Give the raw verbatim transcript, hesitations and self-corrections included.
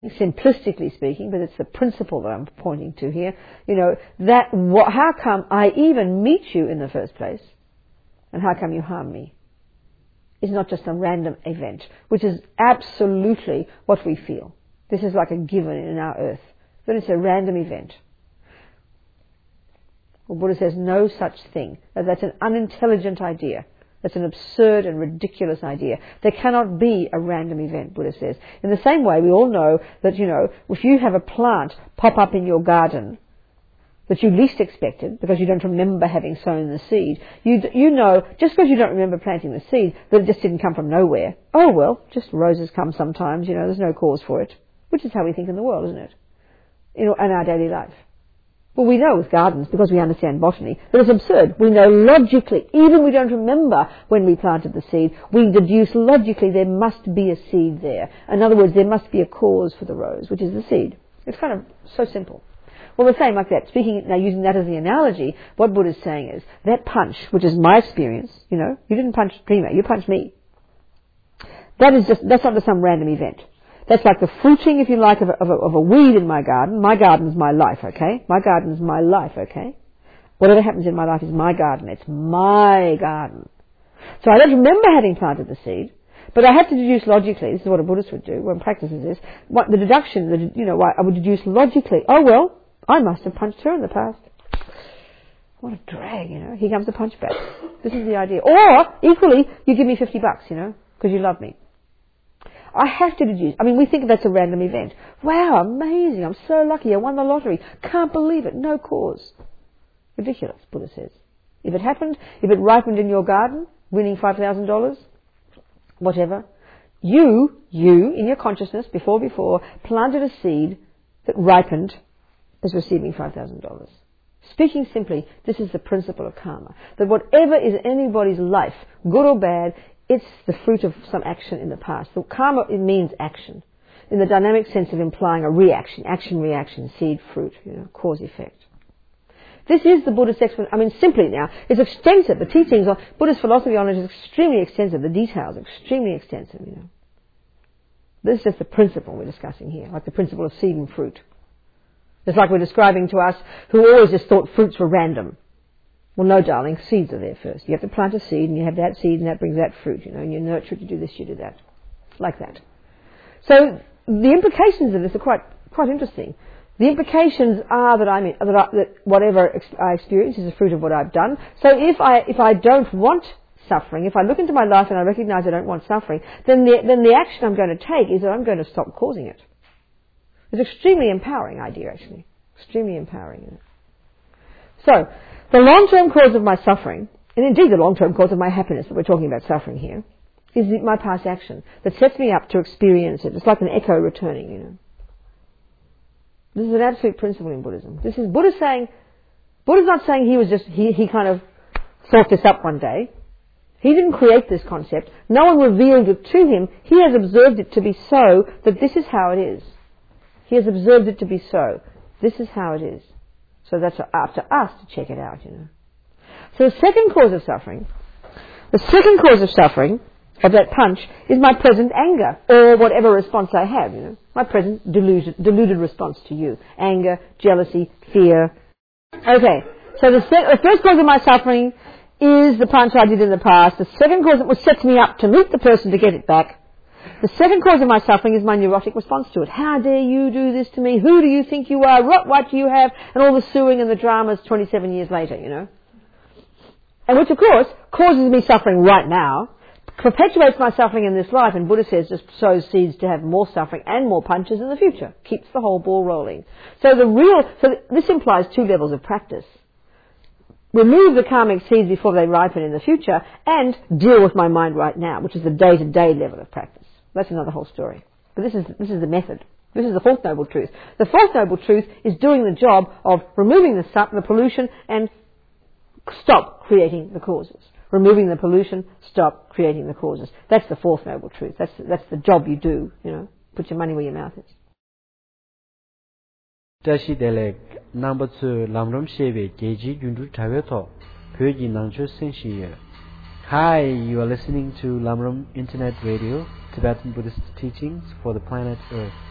simplistically speaking, but it's the principle that I'm pointing to here, you know, that wh- how come I even meet you in the first place, and how come you harm me? It's not just a random event, which is absolutely what we feel. This is like a given in our earth, that it's a random event. Well, Buddha says no such thing. That's an unintelligent idea. That's an absurd and ridiculous idea. There cannot be a random event, Buddha says. In the same way, we all know that, you know, if you have a plant pop up in your garden that you least expected, because you don't remember having sown the seed, you you know, just because you don't remember planting the seed, that it just didn't come from nowhere. Oh, well, just roses come sometimes, you know, there's no cause for it. Which is how we think in the world, isn't it? You know, in our daily life. Well, we know with gardens, because we understand botany, that it's absurd. We know logically, even we don't remember when we planted the seed, we deduce logically there must be a seed there. In other words, there must be a cause for the rose, which is the seed. It's kind of so simple. Well, the same like that. Speaking now, using that as the analogy, what Buddha's saying is, that punch, which is my experience, you know, you didn't punch Prima, you punched me. That is just, that's not just some random event. That's like the fruiting, if you like, of a, of, a, of a weed in my garden. My garden's my life, okay? My garden's my life, okay? Whatever happens in my life is my garden. It's my garden. So I don't remember having planted the seed, but I have to deduce logically. This is what a Buddhist would do when practices this. What the deduction, the, you know, I would deduce logically. Oh well, I must have punched her in the past. What a drag, you know. Here comes the punch back. This is the idea. Or equally, you give me fifty bucks, you know, because you love me. I have to deduce. I mean, we think that's a random event. Wow, amazing. I'm so lucky. I won the lottery. Can't believe it. No cause. Ridiculous, Buddha says. If it happened, if it ripened in your garden, winning five thousand dollars, whatever, you, you, in your consciousness, before, before, planted a seed that ripened as receiving five thousand dollars. Speaking simply, this is the principle of karma. That whatever is anybody's life, good or bad, it's the fruit of some action in the past. So karma, it means action, in the dynamic sense of implying a reaction, action, reaction, seed, fruit, you know, cause, effect. This is the Buddhist explanation. I mean, simply now, it's extensive. The teachings on Buddhist philosophy on it is extremely extensive. The details are extremely extensive, you know. This is just the principle we're discussing here, like the principle of seed and fruit. It's like we're describing to us who always just thought fruits were random. Well, no, darling, seeds are there first. You have to plant a seed, and you have that seed, and that brings that fruit, you know, and you nurture it, you do this, you do that. Like that. So, the implications of this are quite quite interesting. The implications are that, I'm, that, I, that whatever I experience is a fruit of what I've done. So if I if I don't want suffering, if I look into my life and I recognize I don't want suffering, then the, then the action I'm going to take is that I'm going to stop causing it. It's an extremely empowering idea, actually. Extremely empowering. You know? So, the long-term cause of my suffering, and indeed the long-term cause of my happiness that we're talking about suffering here, is my past action that sets me up to experience it. It's like an echo returning, you know. This is an absolute principle in Buddhism. This is Buddha saying, Buddha's not saying he was just, he, he kind of thought this up one day. He didn't create this concept. No one revealed it to him. He has observed it to be so, that this is how it is. He has observed it to be so. This is how it is. So that's up to us to check it out, you know. So the second cause of suffering, the second cause of suffering, of that punch, is my present anger, or whatever response I have, you know. My present deluded, deluded response to you. Anger, jealousy, fear. Okay, so the, se- the first cause of my suffering is the punch I did in the past. The second cause that sets me up to meet the person to get it back. The second cause of my suffering is my neurotic response to it. How dare you do this to me? Who do you think you are? What right do you have? And all the suing and the dramas twenty-seven years later, you know. And which, of course, causes me suffering right now, perpetuates my suffering in this life, and Buddha says just sows seeds to have more suffering and more punches in the future. Keeps the whole ball rolling. So the real, so this implies two levels of practice. Remove the karmic seeds before they ripen in the future, and deal with my mind right now, which is the day-to-day level of practice. That's another whole story. But this is this is the method. This is the fourth noble truth. The fourth noble truth is doing the job of removing the, the pollution and stop creating the causes. Removing the pollution, stop creating the causes. That's the fourth noble truth. That's that's the job you do. You know, put your money where your mouth is. Tashi delek number two lamrom shebe geji yundu taweto pyoji nangcho senshi. Hi, you are listening to Lamrom Internet Radio, Tibetan Buddhist teachings for the planet Earth.